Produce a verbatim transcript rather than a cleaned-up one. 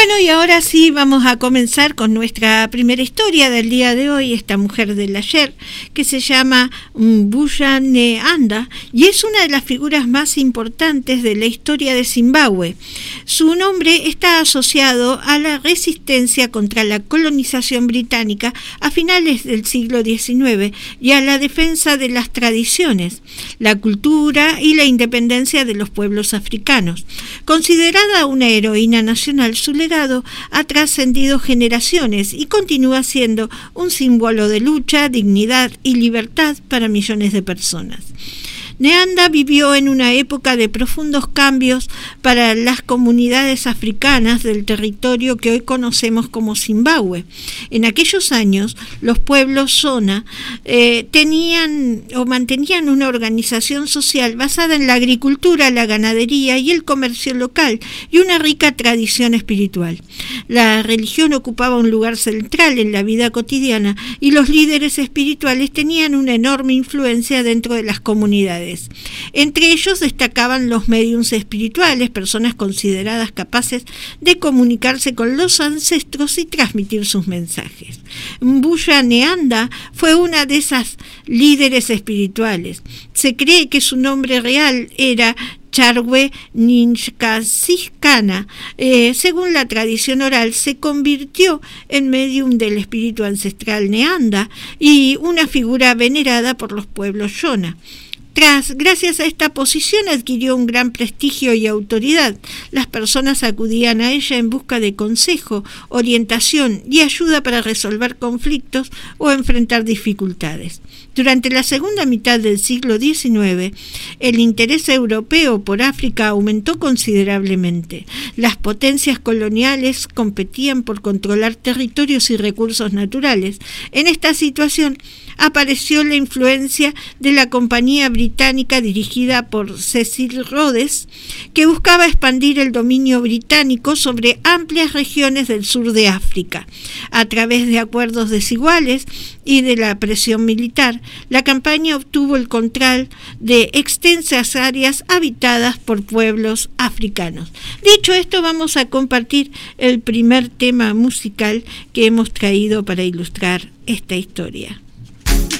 Bueno, y ahora sí vamos a comenzar con nuestra primera historia del día de hoy, esta mujer del ayer, que se llama Mbuya Neanda y es una de las figuras más importantes de la historia de Zimbabue. Su nombre está asociado a la resistencia contra la colonización británica a finales del siglo diecinueve y a la defensa de las tradiciones, la cultura y la independencia de los pueblos africanos. Considerada una heroína nacional, su legado ha trascendido generaciones y continúa siendo un símbolo de lucha, dignidad y libertad para millones de personas. Neanda vivió en una época de profundos cambios para las comunidades africanas del territorio que hoy conocemos como Zimbabue. En aquellos años, los pueblos Shona eh, tenían o mantenían una organización social basada en la agricultura, la ganadería y el comercio local y una rica tradición espiritual. La religión ocupaba un lugar central en la vida cotidiana y los líderes espirituales tenían una enorme influencia dentro de las comunidades. Entre ellos destacaban los médiums espirituales, personas consideradas capaces de comunicarse con los ancestros y transmitir sus mensajes. Mbuya Neanda fue una de esas líderes espirituales. Se cree que su nombre real era Charwe Ninshkasiskana. Eh, según la tradición oral, se convirtió en médium del espíritu ancestral Neanda y una figura venerada por los pueblos Shona. Tras, gracias a esta posición, adquirió un gran prestigio y autoridad. Las personas acudían a ella en busca de consejo, orientación y ayuda para resolver conflictos o enfrentar dificultades. Durante la segunda mitad del siglo diecinueve, el interés europeo por África aumentó considerablemente. Las potencias coloniales competían por controlar territorios y recursos naturales. En esta situación apareció la influencia de la compañía británica dirigida por Cecil Rhodes, que buscaba expandir el dominio británico sobre amplias regiones del sur de África. A través de acuerdos desiguales y de la presión militar, la campaña obtuvo el control de extensas áreas habitadas por pueblos africanos. Dicho esto, vamos a compartir el primer tema musical que hemos traído para ilustrar esta historia.